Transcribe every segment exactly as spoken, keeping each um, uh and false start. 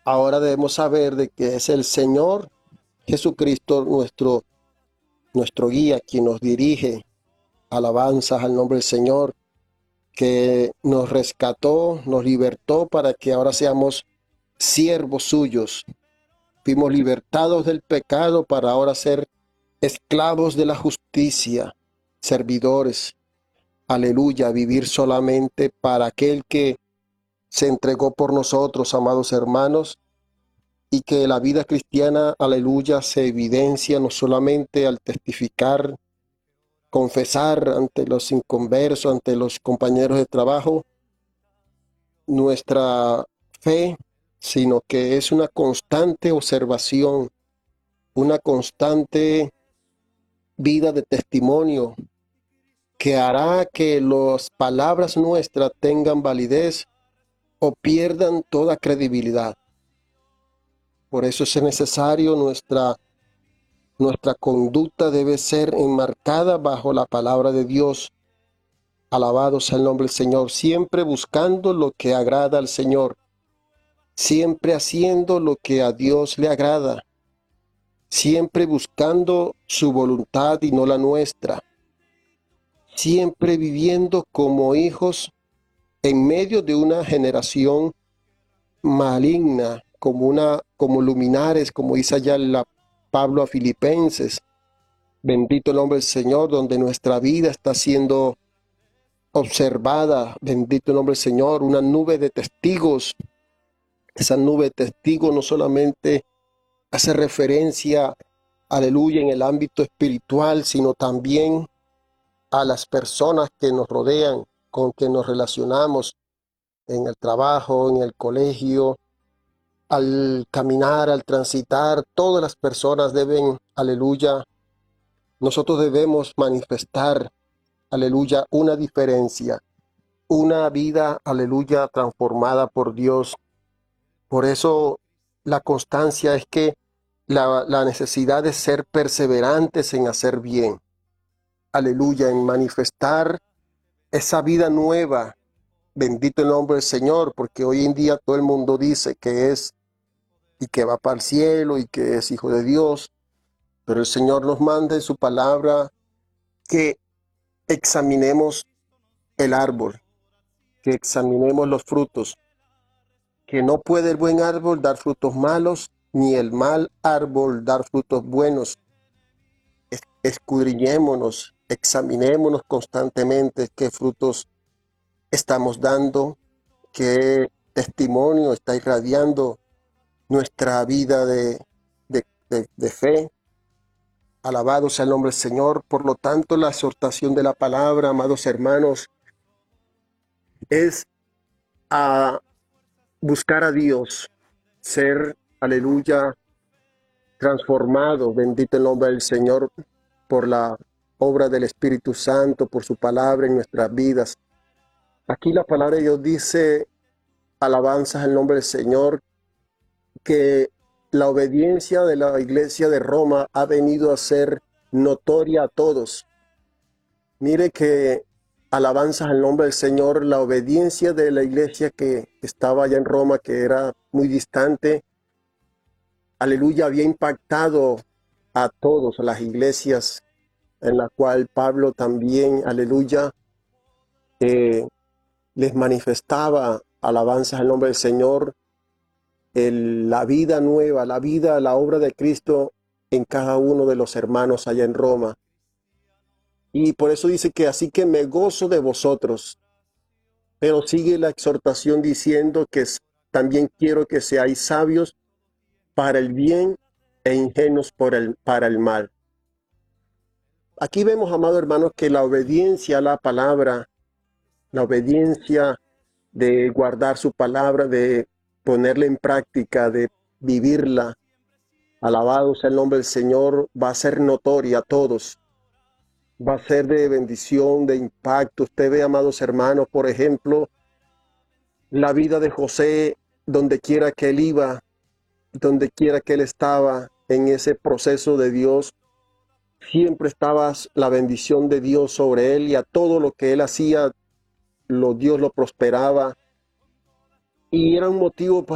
Ahora debemos saber de que es el Señor Jesucristo nuestro, nuestro guía, quien nos dirige. Alabanzas al nombre del Señor, que nos rescató, nos libertó para que ahora seamos siervos suyos. Fuimos libertados del pecado para ahora ser esclavos de la justicia, servidores. Aleluya, vivir solamente para aquel que se entregó por nosotros, amados hermanos, y que la vida cristiana, aleluya, se evidencia no solamente al testificar, confesar ante los inconversos, ante los compañeros de trabajo, nuestra fe, sino que es una constante observación, una constante vida de testimonio que hará que las palabras nuestras tengan validez o pierdan toda credibilidad. Por eso es necesario nuestra, nuestra conducta debe ser enmarcada bajo la palabra de Dios. Alabado sea el nombre del Señor, siempre buscando lo que agrada al Señor, siempre haciendo lo que a Dios le agrada, siempre buscando su voluntad y no la nuestra, siempre viviendo como hijos en medio de una generación maligna, como, una, como luminares, como dice allá la Pablo a Filipenses. Bendito el nombre del Señor, donde nuestra vida está siendo observada. Bendito el nombre del Señor, una nube de testigos. Esa nube de testigos no solamente hace referencia, aleluya, en el ámbito espiritual, sino también a las personas que nos rodean, con que nos relacionamos en el trabajo, en el colegio, al caminar, al transitar. Todas las personas deben, aleluya, nosotros debemos manifestar, aleluya, una diferencia, una vida, aleluya, transformada por Dios. Por eso la constancia es que la, la necesidad de ser perseverantes en hacer bien, aleluya, en manifestar esa vida nueva. Bendito el nombre del Señor, porque hoy en día todo el mundo dice que es y que va para el cielo y que es hijo de Dios, pero el Señor nos manda en su palabra que examinemos el árbol, que examinemos los frutos, que no puede el buen árbol dar frutos malos, ni el mal árbol dar frutos buenos. Escudriñémonos, examinémonos constantemente qué frutos estamos dando, qué testimonio está irradiando nuestra vida de, de, de, de fe. Alabado sea el nombre del Señor. Por lo tanto, la exhortación de la palabra, amados hermanos, es a buscar a Dios, ser, aleluya, transformado, bendito el nombre del Señor, por la obra del Espíritu Santo, por su palabra en nuestras vidas. Aquí la palabra de Dios dice, alabanzas al nombre del Señor, que la obediencia de la iglesia de Roma ha venido a ser notoria a todos. Mire que, alabanzas al nombre del Señor, la obediencia de la iglesia que estaba allá en Roma, que era muy distante, aleluya, había impactado a todos, a las iglesias en la cual Pablo también, aleluya, eh, les manifestaba, alabanzas al nombre del Señor, el, la vida nueva, la vida, la obra de Cristo en cada uno de los hermanos allá en Roma. Y por eso dice que así que me gozo de vosotros, pero sigue la exhortación diciendo que también quiero que seáis sabios para el bien e ingenuos por el, para el mal. Aquí vemos, amados hermanos, que la obediencia a la palabra, la obediencia de guardar su palabra, de ponerla en práctica, de vivirla, alabado sea el nombre del Señor, va a ser notoria a todos. Va a ser de bendición, de impacto. Usted ve, amados hermanos, por ejemplo, la vida de José, donde quiera que él iba, donde quiera que él estaba, en ese proceso de Dios, siempre estaba la bendición de Dios sobre él, y a todo lo que él hacía, lo, Dios lo prosperaba. Y era un motivo para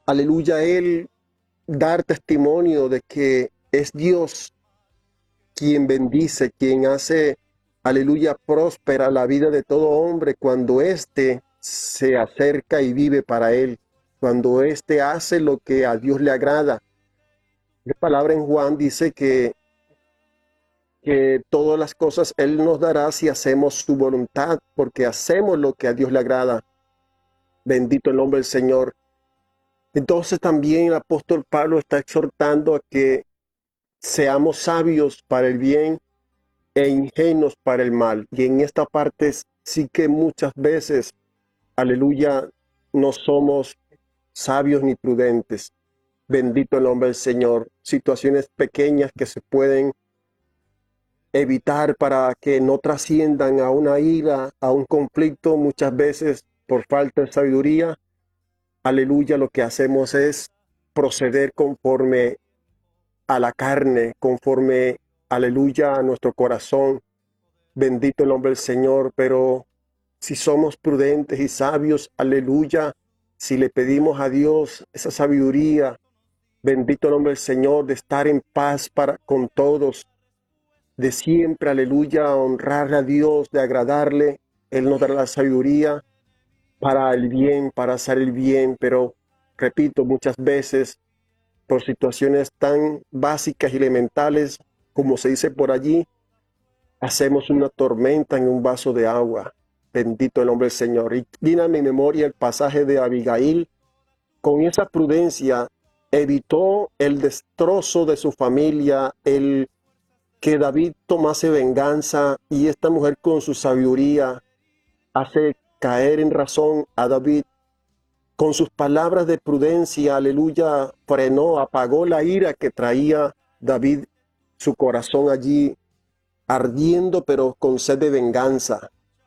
aleluya, él dar testimonio de que es Dios quien bendice, quien hace, aleluya, próspera la vida de todo hombre cuando éste se acerca y vive para él, cuando éste hace lo que a Dios le agrada. La palabra en Juan dice que, que todas las cosas Él nos dará si hacemos su voluntad, porque hacemos lo que a Dios le agrada. Bendito el nombre del Señor. Entonces también el apóstol Pablo está exhortando a que seamos sabios para el bien e ingenuos para el mal. Y en esta parte sí que muchas veces, aleluya, no somos sabios ni prudentes. Bendito el nombre del Señor. Situaciones pequeñas que se pueden evitar para que no trasciendan a una ira, a un conflicto, muchas veces por falta de sabiduría. Aleluya, lo que hacemos es proceder conforme a la carne, conforme, aleluya, a nuestro corazón. Bendito el nombre del Señor, pero si somos prudentes y sabios, aleluya, si le pedimos a Dios esa sabiduría, bendito el nombre del Señor, de estar en paz para con todos, de siempre, aleluya, honrar a Dios, de agradarle, Él nos dará la sabiduría para el bien, para hacer el bien, pero repito, muchas veces por situaciones tan básicas y elementales, como se dice por allí, hacemos una tormenta en un vaso de agua. Bendito el nombre del Señor. Y viene a mi memoria el pasaje de Abigail. Con esa prudencia evitó el destrozo de su familia, el que David tomase venganza, y esta mujer con su sabiduría hace caer en razón a David. Con sus palabras de prudencia, aleluya, frenó, apagó la ira que traía David, su corazón allí ardiendo, pero con sed de venganza.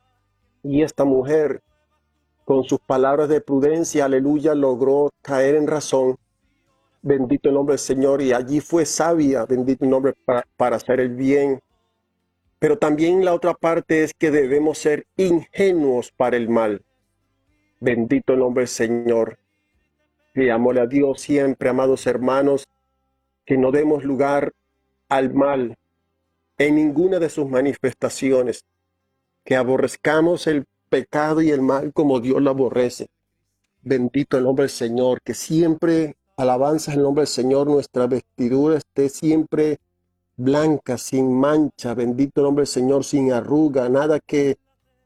Y esta mujer, con sus palabras de prudencia, aleluya, logró caer en razón. Bendito el nombre del Señor, y allí fue sabia, bendito el nombre, para, para hacer el bien. Pero también la otra parte es que debemos ser ingenuos para el mal. Bendito el nombre del Señor. Pidámosle a Dios siempre, amados hermanos, que no demos lugar al mal en ninguna de sus manifestaciones, que aborrezcamos el pecado y el mal como Dios lo aborrece. Bendito el nombre del Señor, que siempre alabanza el nombre del Señor, nuestra vestidura esté siempre blanca, sin mancha, bendito el nombre del Señor, sin arruga, nada que,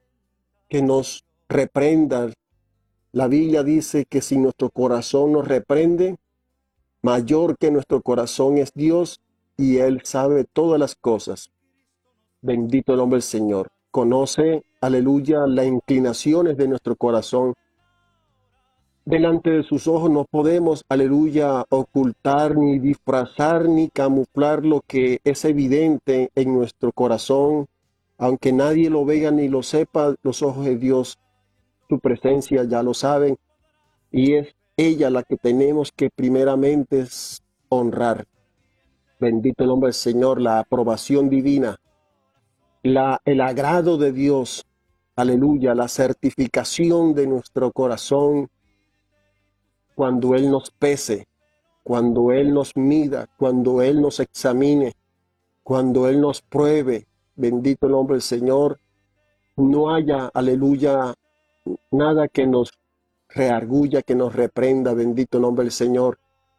que nos reprenda. La Biblia dice que si nuestro corazón nos reprende, mayor que nuestro corazón es Dios, y Él sabe todas las cosas. Bendito el nombre del Señor. Conoce, aleluya, las inclinaciones de nuestro corazón. Delante de sus ojos no podemos, aleluya, ocultar, ni disfrazar, ni camuflar lo que es evidente en nuestro corazón. Aunque nadie lo vea ni lo sepa, los ojos de Dios, su presencia ya lo saben. Y es ella la que tenemos que primeramente honrar. Bendito el nombre del Señor, la aprobación divina, la, el agrado de Dios, aleluya, la certificación de nuestro corazón. Cuando Él nos pese, cuando Él nos mida, cuando Él nos examine, cuando Él nos pruebe, bendito el nombre del Señor, no haya, aleluya, nada que nos reargulla, que nos reprenda, bendito el nombre del Señor.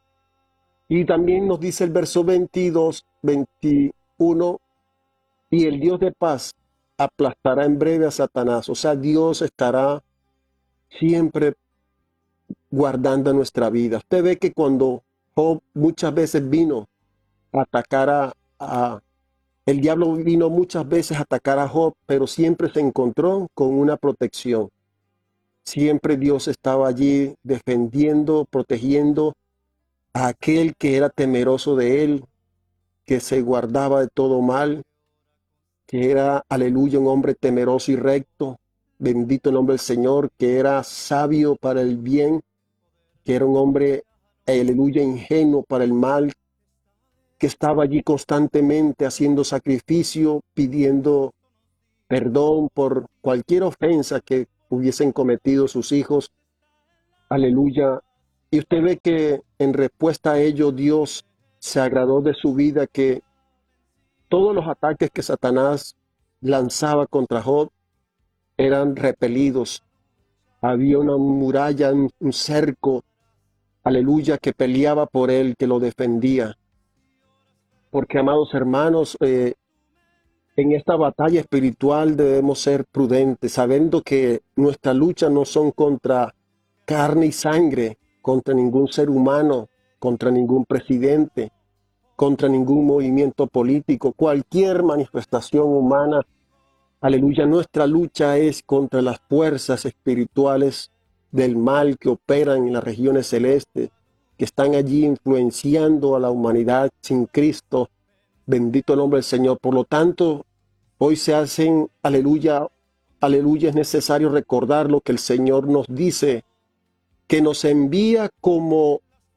Y también nos dice el verso veintidós, veintiuno, y el Dios de paz aplastará en breve a Satanás. O sea, Dios estará siempre guardando nuestra vida. Usted ve que cuando Job muchas veces vino a atacar a, a el diablo vino muchas veces a atacar a Job, pero siempre se encontró con una protección. Siempre Dios estaba allí defendiendo, protegiendo a aquel que era temeroso de él, que se guardaba de todo mal, que era, aleluya, un hombre temeroso y recto. Bendito el nombre del Señor, que era sabio para el bien, que era un hombre, aleluya, ingenuo para el mal, que estaba allí constantemente haciendo sacrificio, pidiendo perdón por cualquier ofensa que hubiesen cometido sus hijos. Aleluya, Y usted ve que en respuesta a ello Dios se agradó de su vida, que todos los ataques que Satanás lanzaba contra Job eran repelidos. Había una muralla, un, un cerco, aleluya, que peleaba por él, que lo defendía. Porque, amados hermanos, eh, en esta batalla espiritual debemos ser prudentes, sabiendo que nuestra lucha no son contra carne y sangre, contra ningún ser humano, contra ningún presidente, contra ningún movimiento político, cualquier manifestación humana. Aleluya, nuestra lucha es contra las fuerzas espirituales del mal que operan en las regiones celestes, que están allí influenciando a la humanidad sin Cristo. Bendito el nombre del Señor. Por lo tanto, hoy se hacen, aleluya, aleluya, es necesario recordar lo que el Señor nos dice, que nos envía como,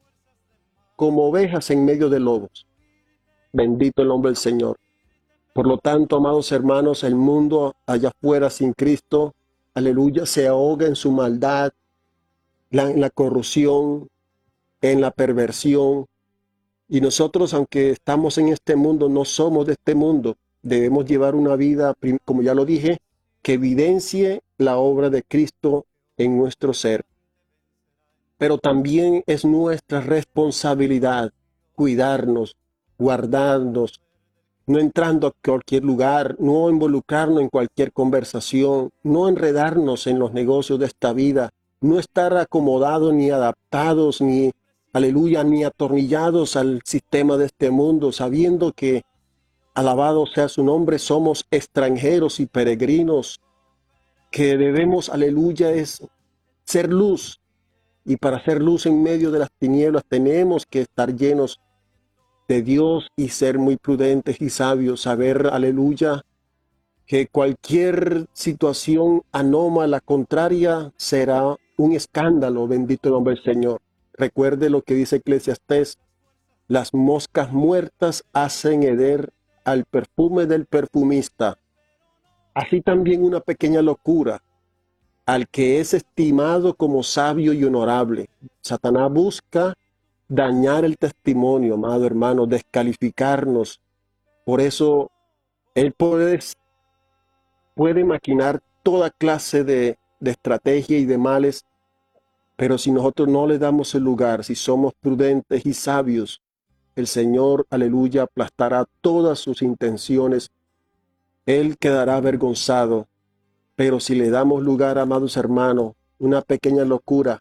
como ovejas en medio de lobos. Bendito el nombre del Señor. Por lo tanto, amados hermanos, el mundo allá afuera sin Cristo, aleluya, se ahoga en su maldad, la, en la corrupción, en la perversión. Y nosotros, aunque estamos en este mundo, no somos de este mundo. Debemos llevar una vida, como ya lo dije, que evidencie la obra de Cristo en nuestro ser. Pero también es nuestra responsabilidad cuidarnos, guardarnos, no entrando a cualquier lugar, no involucrarnos en cualquier conversación, no enredarnos en los negocios de esta vida, no estar acomodados ni adaptados, ni, aleluya, ni atornillados al sistema de este mundo, sabiendo que, alabado sea su nombre, somos extranjeros y peregrinos, que debemos, aleluya, es ser luz. Y para ser luz en medio de las tinieblas tenemos que estar llenos de Dios y ser muy prudentes y sabios, saber, aleluya, que cualquier situación anómala, contraria, será un escándalo, bendito el nombre del Señor. Recuerde lo que dice Eclesiastés, las moscas muertas hacen heder al perfume del perfumista. Así también una pequeña locura, al que es estimado como sabio y honorable. Satanás busca dañar el testimonio, amado hermano, descalificarnos. Por eso él puede, puede maquinar toda clase de, de estrategia y de males, pero si nosotros no le damos el lugar, si somos prudentes y sabios, el Señor, aleluya, aplastará todas sus intenciones. Él quedará avergonzado. Pero si le damos lugar, amados hermanos, una pequeña locura,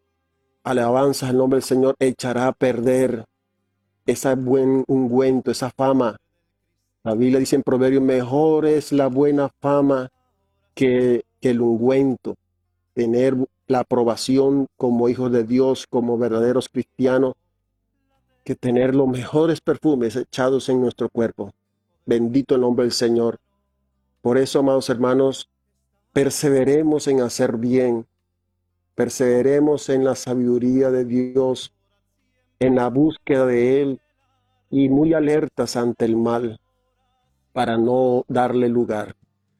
alabanza al nombre del Señor, echará a perder ese buen ungüento, esa fama. La Biblia dice en Proverbios, mejor es la buena fama que, que el ungüento. Tener la aprobación como hijos de Dios, como verdaderos cristianos, que tener los mejores perfumes echados en nuestro cuerpo. Bendito el nombre del Señor. Por eso, amados hermanos, perseveremos en hacer bien, perseveremos en la sabiduría de Dios, en la búsqueda de Él y muy alertas ante el mal para no darle lugar.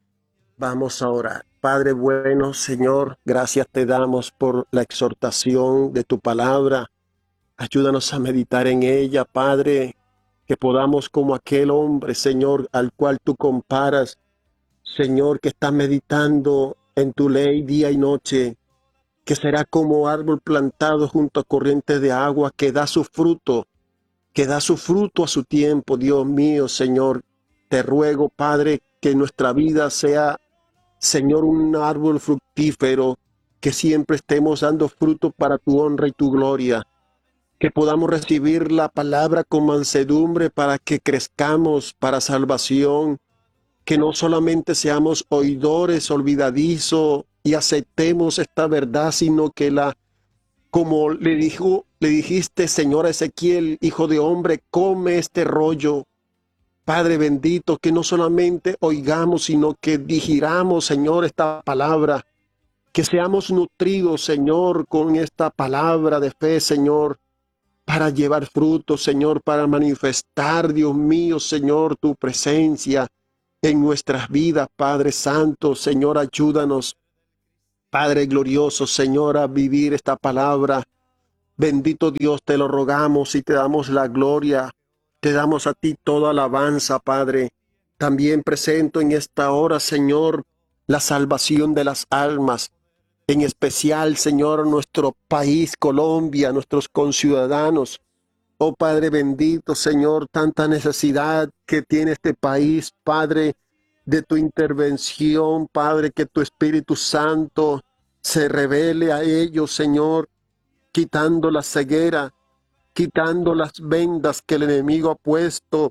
Vamos a orar. Padre bueno, Señor, gracias te damos por la exhortación de tu palabra. Ayúdanos a meditar en ella, Padre, que podamos como aquel hombre, Señor, al cual tú comparas, Señor, que está meditando en tu ley día y noche, que será como árbol plantado junto a corrientes de agua, que da su fruto, que da su fruto a su tiempo. Dios mío, Señor, te ruego, Padre, que nuestra vida sea, Señor, un árbol fructífero, que siempre estemos dando fruto para tu honra y tu gloria, que podamos recibir la palabra con mansedumbre para que crezcamos para salvación, que no solamente seamos oidores olvidadizos y aceptemos esta verdad, sino que la, como le dijo, le dijiste, Señor, a Ezequiel, hijo de hombre, come este rollo. Padre bendito, que no solamente oigamos, sino que digiramos, Señor, esta palabra, que seamos nutridos, Señor, con esta palabra de fe, Señor, para llevar fruto, Señor, para manifestar, Dios mío, Señor, tu presencia en nuestras vidas, Padre Santo. Señor, ayúdanos, Padre glorioso, Señor, a vivir esta palabra Bendito Dios, te lo rogamos y te damos la gloria. Te damos a ti toda alabanza, Padre. También presento en esta hora, Señor, la salvación de las almas. En especial, Señor, nuestro país, Colombia, nuestros conciudadanos. Oh Padre bendito, Señor, tanta necesidad que tiene este país, Padre, de tu intervención, Padre, que tu Espíritu Santo se revele a ellos, Señor, quitando la ceguera, quitando las vendas que el enemigo ha puesto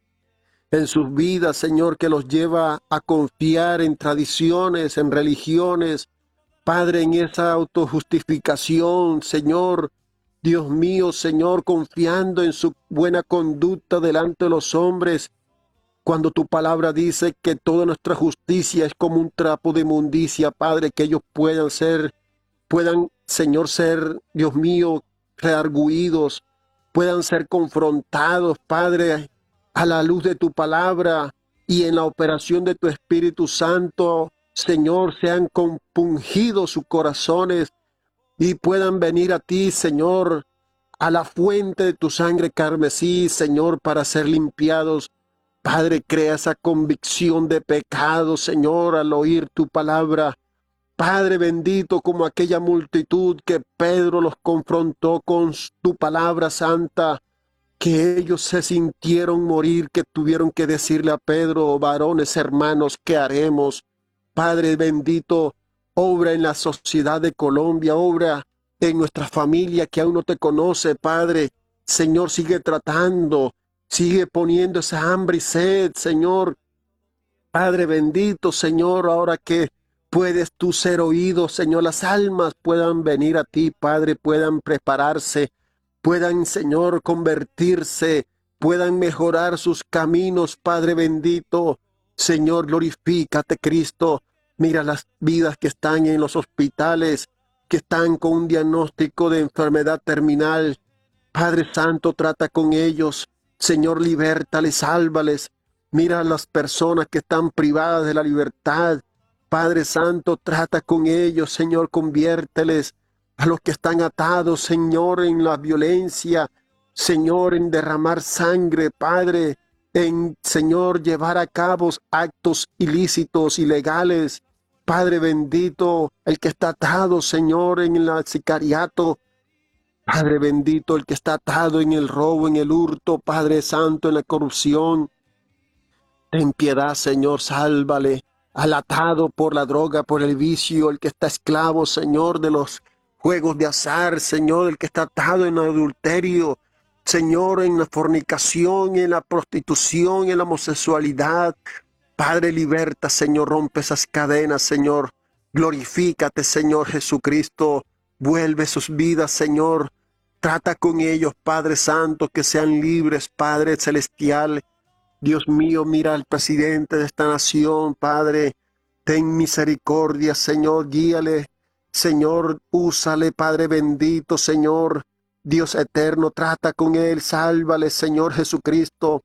en sus vidas, Señor, que los lleva a confiar en tradiciones, en religiones, Padre, en esa autojustificación, Señor, Dios mío, Señor, confiando en su buena conducta delante de los hombres, cuando tu palabra dice que toda nuestra justicia es como un trapo de inmundicia, Padre, que ellos puedan ser, puedan, Señor, ser, Dios mío, reargüidos, puedan ser confrontados, Padre, a la luz de tu palabra y en la operación de tu Espíritu Santo, Señor, sean compungidos sus corazones y puedan venir a ti, Señor, a la fuente de tu sangre carmesí, Señor, para ser limpiados. Padre, crea esa convicción de pecado, Señor, al oír tu palabra. Padre bendito, como aquella multitud que Pedro los confrontó con tu palabra santa, que ellos se sintieron morir, que tuvieron que decirle a Pedro, varones hermanos, ¿qué haremos? Padre bendito, obra en la sociedad de Colombia, obra en nuestra familia que aún no te conoce, Padre. Señor, sigue tratando, sigue poniendo esa hambre y sed, Señor. Padre bendito, Señor, ahora que puedes tú ser oído, Señor, las almas puedan venir a ti, Padre, puedan prepararse, puedan, Señor, convertirse, puedan mejorar sus caminos, Padre bendito. Señor, glorifícate, Cristo. Mira las vidas que están en los hospitales, que están con un diagnóstico de enfermedad terminal. Padre Santo, trata con ellos. Señor, libértales, sálvales. Mira a las personas que están privadas de la libertad. Padre Santo, trata con ellos, Señor, conviérteles. A los que están atados, Señor, en la violencia, Señor, en derramar sangre, Padre, en, Señor, llevar a cabo actos ilícitos, ilegales. Padre bendito, el que está atado, Señor, en el sicariato. Padre bendito, el que está atado en el robo, en el hurto, Padre Santo, en la corrupción. Ten piedad, Señor, sálvale. Al atado por la droga, por el vicio, el que está esclavo, Señor, de los juegos de azar, Señor, el que está atado en el adulterio, Señor, en la fornicación, en la prostitución, en la homosexualidad. Padre, liberta, Señor, rompe esas cadenas, Señor. Glorifícate, Señor Jesucristo. Vuelve sus vidas, Señor. Trata con ellos, Padre Santo, que sean libres, Padre Celestial. Dios mío, mira al presidente de esta nación, Padre. Ten misericordia, Señor, guíale. Señor, úsale, Padre bendito, Señor. Dios eterno, trata con él, sálvale, Señor Jesucristo.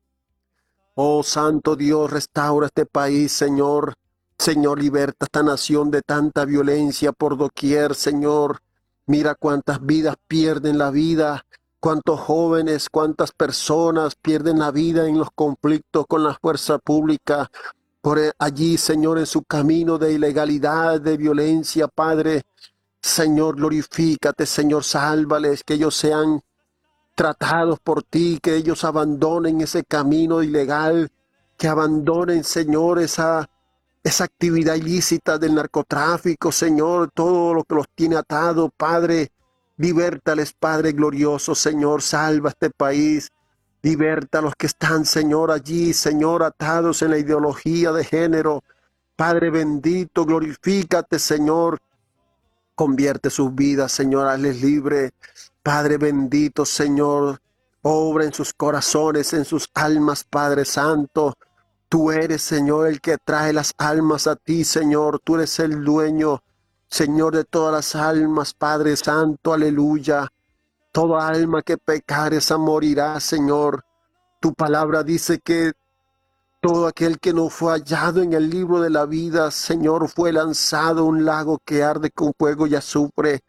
Oh Santo Dios, restaura este país, Señor. Señor, liberta esta nación de tanta violencia por doquier, Señor. Mira cuántas vidas pierden la vida, cuántos jóvenes, cuántas personas pierden la vida en los conflictos con la fuerza pública. Por allí, Señor, en su camino de ilegalidad, de violencia, Padre. Señor, glorifícate, Señor, sálvales, que ellos sean tratados por ti, que ellos abandonen ese camino ilegal, que abandonen, Señor, esa, esa actividad ilícita del narcotráfico, Señor, todo lo que los tiene atado, Padre. Libértales, Padre glorioso, Señor, salva este país. Liberta a los que están, Señor, allí, Señor, atados en la ideología de género. Padre bendito, glorifícate, Señor. Convierte sus vidas, Señor, hazles libre. Padre bendito, Señor, obra en sus corazones, en sus almas, Padre Santo. Tú eres, Señor, el que trae las almas a ti, Señor. Tú eres el dueño, Señor, de todas las almas, Padre Santo, aleluya. Toda alma que pecare, esa morirá, Señor. Tu palabra dice que todo aquel que no fue hallado en el libro de la vida, Señor, fue lanzado a un lago que arde con fuego y azufre.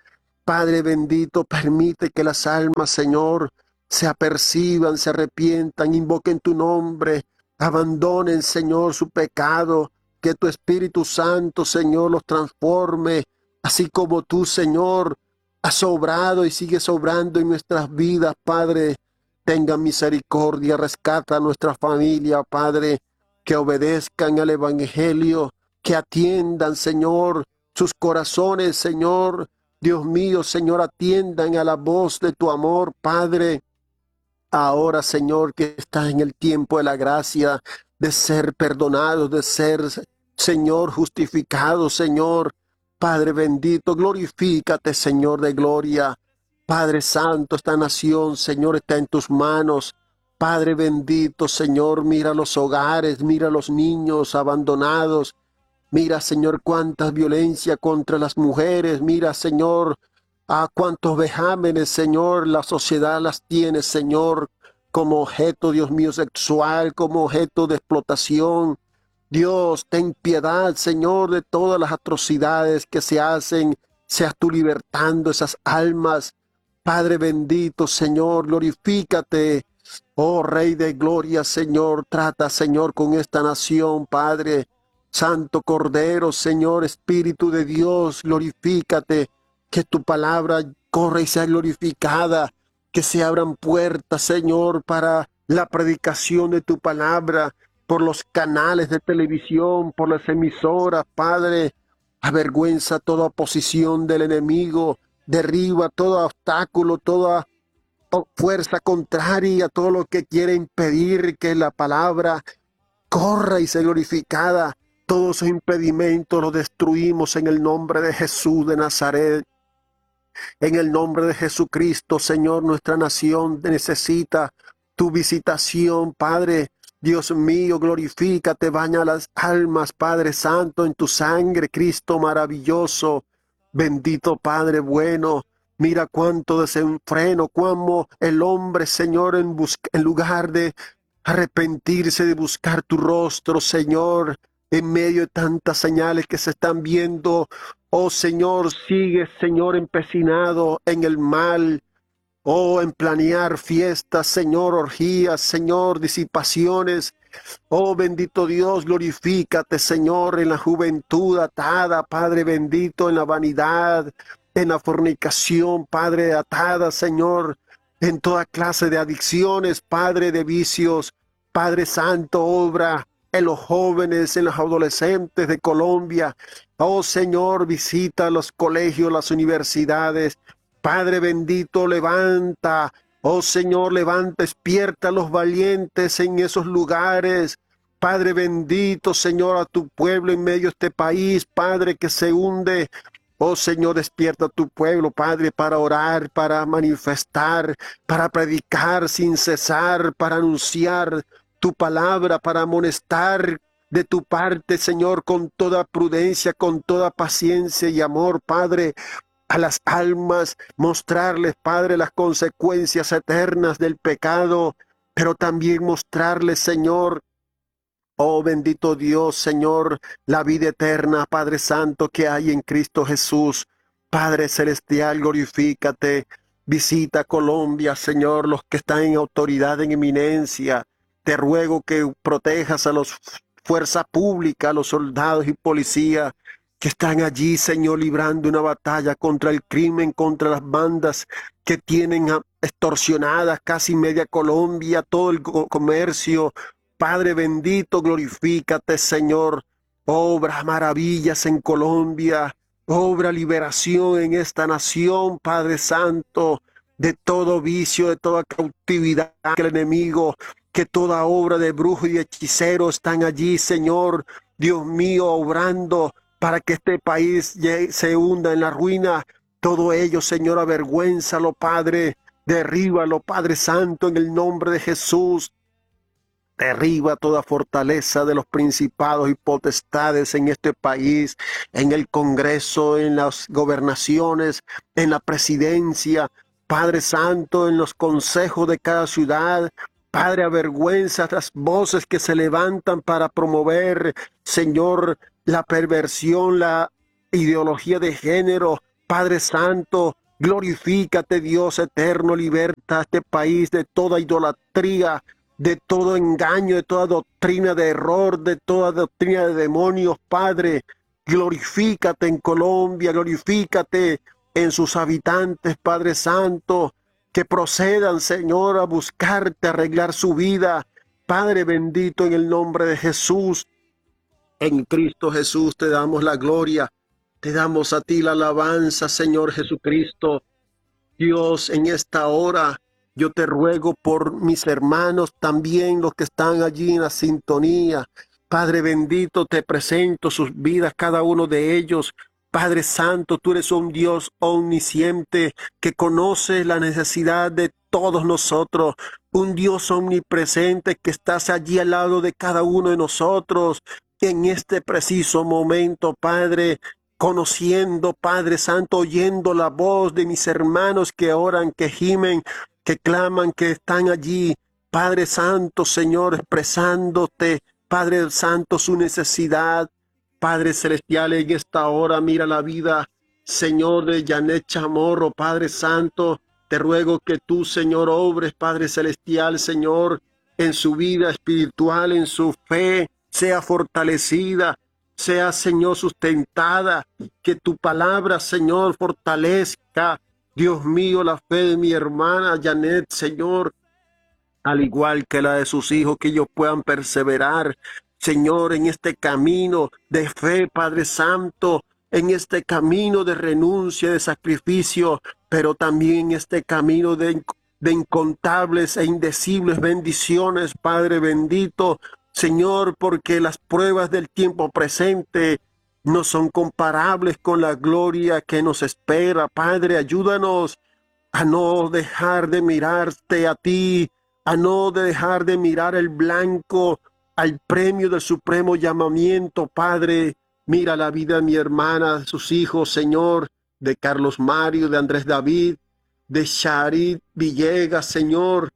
Padre bendito, permite que las almas, Señor, se aperciban, se arrepientan, invoquen tu nombre, abandonen, Señor, su pecado, que tu Espíritu Santo, Señor, los transforme, así como tú, Señor, has obrado y sigues obrando en nuestras vidas, Padre. Tenga misericordia, rescata a nuestra familia, Padre, que obedezcan al Evangelio, que atiendan, Señor, sus corazones, Señor. Dios mío, Señor, atiendan a la voz de tu amor, Padre. Ahora, Señor, que estás en el tiempo de la gracia, de ser perdonados, de ser, Señor, justificados, Señor. Padre bendito, glorifícate, Señor de gloria. Padre santo, esta nación, Señor, está en tus manos. Padre bendito, Señor, mira los hogares, mira los niños abandonados. Mira, Señor, cuánta violencia contra las mujeres. Mira, Señor, a cuántos vejámenes, Señor, la sociedad las tiene, Señor, como objeto, Dios mío, sexual, como objeto de explotación. Dios, ten piedad, Señor, de todas las atrocidades que se hacen. Seas tú libertando esas almas. Padre bendito, Señor, glorifícate. Oh, Rey de gloria, Señor, trata, Señor, con esta nación, Padre. Santo Cordero, Señor, Espíritu de Dios, glorifícate. Que tu palabra corra y sea glorificada. Que se abran puertas, Señor, para la predicación de tu palabra, por los canales de televisión, por las emisoras, Padre. Avergüenza toda oposición del enemigo. Derriba todo obstáculo, toda fuerza contraria, todo lo que quiere impedir que la palabra corra y sea glorificada. Todos esos impedimentos los destruimos en el nombre de Jesús de Nazaret. En el nombre de Jesucristo, Señor, nuestra nación necesita tu visitación, Padre. Dios mío, glorifícate, baña las almas, Padre Santo, en tu sangre, Cristo maravilloso. Bendito Padre bueno, mira cuánto desenfreno, cómo el hombre, Señor, en, en lugar de arrepentirse, de buscar tu rostro, Señor, en medio de tantas señales que se están viendo, oh Señor, sigue, Señor, empecinado en el mal, oh, en planear fiestas, Señor, orgías, Señor, disipaciones. Oh, bendito Dios, glorifícate, Señor, en la juventud atada, Padre bendito, en la vanidad, en la fornicación, Padre, atada, Señor, en toda clase de adicciones, Padre, de vicios. Padre Santo, obra en los jóvenes, en los adolescentes de Colombia. Oh, Señor, visita los colegios, las universidades. Padre bendito, levanta, oh Señor, levanta, despierta a los valientes en esos lugares. Padre bendito, Señor, a tu pueblo en medio de este país, Padre, que se hunde. Oh Señor, despierta a tu pueblo, Padre, para orar, para manifestar, para predicar sin cesar, para anunciar tu palabra, para amonestar de tu parte, Señor, con toda prudencia, con toda paciencia y amor, Padre, a las almas, mostrarles, Padre, las consecuencias eternas del pecado, pero también mostrarles, Señor, oh bendito Dios, Señor, la vida eterna, Padre Santo, que hay en Cristo Jesús. Padre Celestial, glorifícate, visita Colombia, Señor, los que están en autoridad, en eminencia. Te ruego que protejas a las fuerzas públicas, a los soldados y policías que están allí, Señor, librando una batalla contra el crimen, contra las bandas que tienen extorsionadas casi media Colombia, todo el comercio. Padre bendito, glorifícate, Señor. Obra maravillas en Colombia, obra liberación en esta nación, Padre Santo, de todo vicio, de toda cautividad que el enemigo, que toda obra de brujo y hechicero están allí, Señor, Dios mío, obrando para que este país se hunda en la ruina. Todo ello, Señor, avergüénzalo, Padre, derríbalo, Padre Santo, en el nombre de Jesús. Derriba toda fortaleza de los principados y potestades en este país, en el Congreso, en las gobernaciones, en la presidencia, Padre Santo, en los consejos de cada ciudad. Padre, avergüenza las voces que se levantan para promover, Señor, la perversión, la ideología de género. Padre Santo, Glorifícate, Dios eterno, liberta a este país de toda idolatría, de todo engaño, de toda doctrina de error, de toda doctrina de demonios, Padre. Glorifícate en Colombia, glorifícate en sus habitantes, Padre Santo, que procedan, Señor, a buscarte, a arreglar su vida. Padre bendito, en el nombre de Jesús, en Cristo Jesús te damos la gloria, te damos a ti la alabanza, Señor Jesucristo. Dios, en esta hora yo te ruego por mis hermanos, también los que están allí en la sintonía. Padre bendito, te presento sus vidas, cada uno de ellos. Padre Santo, tú eres un Dios omnisciente que conoce la necesidad de todos nosotros. Un Dios omnipresente que estás allí al lado de cada uno de nosotros. Que en este preciso momento, Padre, conociendo, Padre Santo, oyendo la voz de mis hermanos que oran, que gimen, que claman, que están allí. Padre Santo, Señor, expresándote, Padre Santo, su necesidad. Padre Celestial, en esta hora, mira la vida, Señor, de Janet Chamorro, Padre Santo. Te ruego que tú, Señor, obres, Padre Celestial, Señor, en su vida espiritual, en su fe, sea fortalecida, sea, Señor, sustentada, que tu palabra, Señor, fortalezca, Dios mío, la fe de mi hermana Janet, Señor, al igual que la de sus hijos, que ellos puedan perseverar, Señor, en este camino de fe, Padre Santo, en este camino de renuncia, de sacrificio, pero también en este camino de, de incontables e indecibles bendiciones, Padre bendito, Señor, porque las pruebas del tiempo presente no son comparables con la gloria que nos espera. Padre, ayúdanos a no dejar de mirarte a ti, a no dejar de mirar el blanco, al premio del supremo llamamiento, Padre. Mira la vida de mi hermana, de sus hijos, Señor, de Carlos Mario, de Andrés David, de Sharit Villegas, Señor.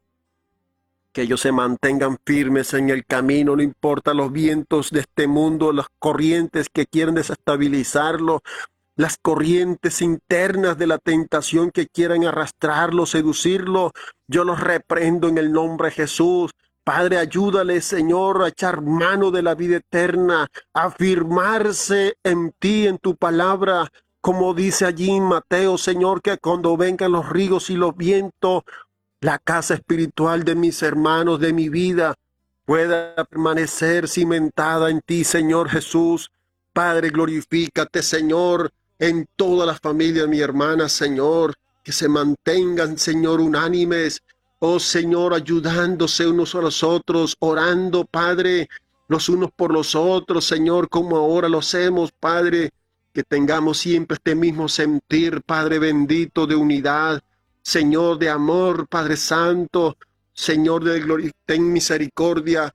Que ellos se mantengan firmes en el camino, no importa los vientos de este mundo, las corrientes que quieren desestabilizarlo, las corrientes internas de la tentación que quieran arrastrarlo, seducirlo. Yo los reprendo en el nombre de Jesús. Padre, ayúdale, Señor, a echar mano de la vida eterna, a afirmarse en ti, en tu palabra, como dice allí en Mateo, Señor, que cuando vengan los ríos y los vientos, la casa espiritual de mis hermanos, de mi vida, pueda permanecer cimentada en ti, Señor Jesús. Padre, glorifícate, Señor, en todas las familias de mi hermana, Señor, que se mantengan, Señor, unánimes, oh Señor, ayudándose unos a los otros, orando, Padre, los unos por los otros, Señor, como ahora lo hacemos, Padre, que tengamos siempre este mismo sentir, Padre bendito, de unidad, Señor, de amor, Padre Santo, Señor de gloria, ten misericordia.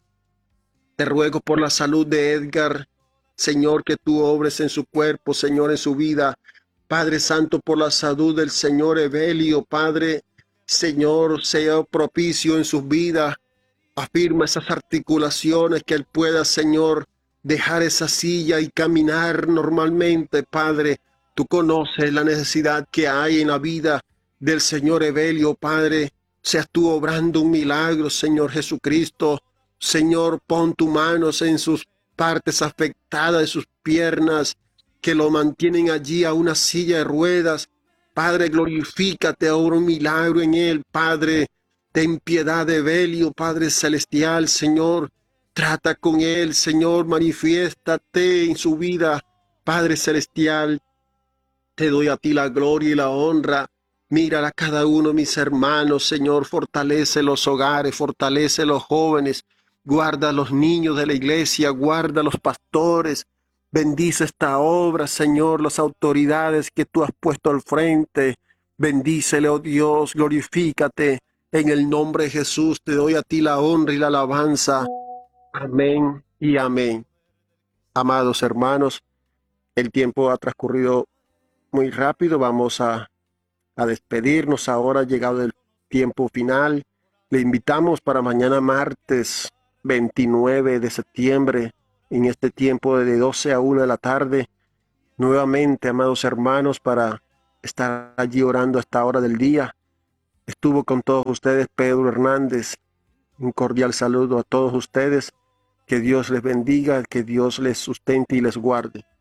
Te ruego por la salud de Edgar, Señor, que tú obres en su cuerpo, Señor, en su vida. Padre Santo, por la salud del Señor Evelio, Padre, Señor, sea propicio en sus vidas. Afirma esas articulaciones, que él pueda, Señor, dejar esa silla y caminar normalmente, Padre. Tú conoces la necesidad que hay en la vida del Señor Evelio, Padre. Seas tú obrando un milagro, Señor Jesucristo. Señor, pon tus manos en sus partes afectadas de sus piernas, que lo mantienen allí a una silla de ruedas. Padre, glorifícate, obra un milagro en él, Padre. Ten piedad de Evelio, Padre Celestial, Señor. Trata con él, Señor, manifiéstate en su vida, Padre Celestial. Te doy a ti la gloria y la honra. Mira a cada uno de mis hermanos, Señor, fortalece los hogares, fortalece los jóvenes, guarda a los niños de la iglesia, guarda a los pastores, bendice esta obra, Señor, las autoridades que tú has puesto al frente, bendícele, oh Dios, glorifícate, en el nombre de Jesús te doy a ti la honra y la alabanza, amén y amén. Amados hermanos, el tiempo ha transcurrido muy rápido, vamos a a despedirnos ahora, llegado el tiempo final. Le invitamos para mañana martes veintinueve de septiembre, en este tiempo de doce a una de la tarde, nuevamente, amados hermanos, para estar allí orando a esta hora del día. Estuvo con todos ustedes Pedro Hernández. Un cordial saludo a todos ustedes. Que Dios les bendiga, que Dios les sustente y les guarde.